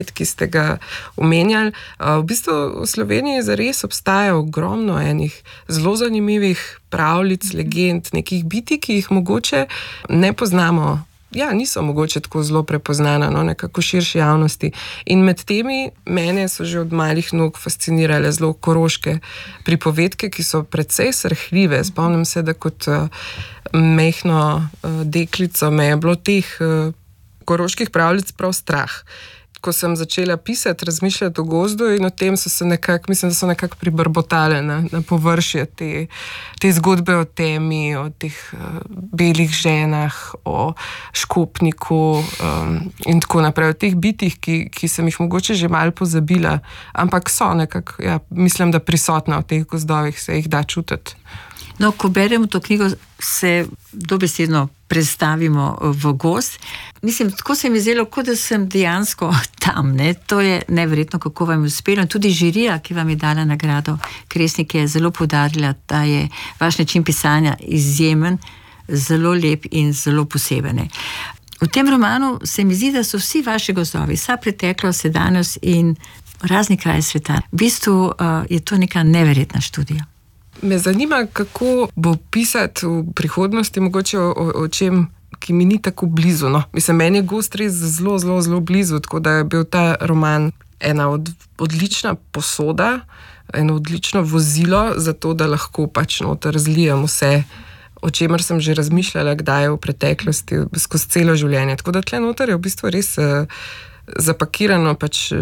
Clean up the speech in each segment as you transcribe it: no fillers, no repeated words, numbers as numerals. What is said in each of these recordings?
ki ste ga omenjali. V bistvu v Sloveniji zares obstaja ogromno enih zelo zanimivih pravljic, legend, nekih bitij, ki jih mogoče ne poznamo. Ja, niso mogoče tako zelo prepoznana, nekako širši javnosti. In med temi mene so že od malih nog fascinirale zelo koroške pripovedke, ki so precej srhljive. Spomnim se, da kot mehno deklico me je bilo teh koroških pravljic prav strah. Ko sem začela pisati, razmišljati o gozdu in o tem mislim, da so nekako pribrbotale na površje te zgodbe o temi, o teh belih ženah, o škopniku in tako naprej, o teh bitih, ki sem jih mogoče že malo pozabila, ampak so nekako, mislim, da prisotna v teh gozdovih, se jih da čutiti. No, ko beremo to knjigo, se dobesedno predstavimo v gozd. Mislim, tako se mi je zdelo, kot da sem dejansko tam. To je neverjetno, kako vam je uspelo. Tudi žirija, ki vam je dala nagrado Kresnik, je zelo poudarila, da je vaš način pisanja izjemen, zelo lep in zelo poseben. V tem romanu se mi zdi, da so vsi vaši gozdovi, vsa preteklost, sedanjost in razni kraji sveta. V bistvu je to neka neverjetna študija. Me zanima, kako bo pisati v prihodnosti, mogoče o čem, ki mi ni tako blizu. Mislim, meni je gozd res zelo, zelo, zelo blizu, tako da je bil ta roman ena odlična posoda, eno odlično vozilo za to, da lahko noter razlijem vse, o čemer sem že razmišljala, kdaj v preteklosti, skozi celo življenje. Tako da tle noter je v bistvu res zapakirano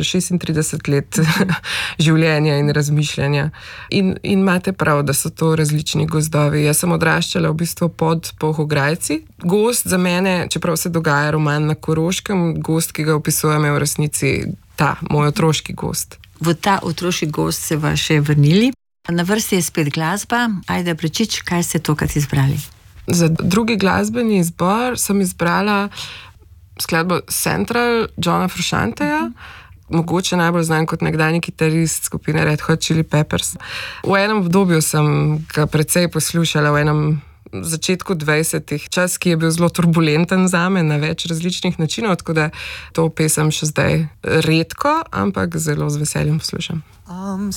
36 let življenja in razmišljanja. In imate prav, da so to različni gozdovi. Jaz sem odraščala v bistvu pod Polhograjci. Gozd za mene, čeprav se dogaja roman na Koroškem, gozd, ki ga opisujem, je v resnici ta moj otroški gozd. V ta otroški gozd se vas še vrnili. Na vrsti je spet glasba. Ajda Bračič, kaj ste tokrat izbrali? Za drugi glasbeni izbor sem izbrala skladbo Central Johna Fruscianteja, mogoče najbolj znan kot nekdanji kitarist skupine Red Hot Chili Peppers. V enem obdobju sem ga precej poslušala, v enem začetku 20-ih, čas, ki je bil zelo turbulenten zame na več različnih načinov, tako da to pesem še zdaj redko, ampak zelo z veseljem poslušam. I'm